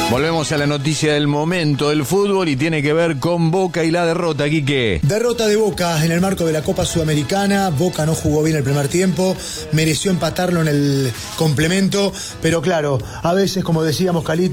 Volvemos a la noticia del momento del fútbol y tiene que ver con Boca y la derrota, Quique. Derrota de Boca en el marco de la Copa Sudamericana. Boca no jugó bien el primer tiempo, mereció empatarlo en el complemento, pero claro, a veces, como decíamos, Calito,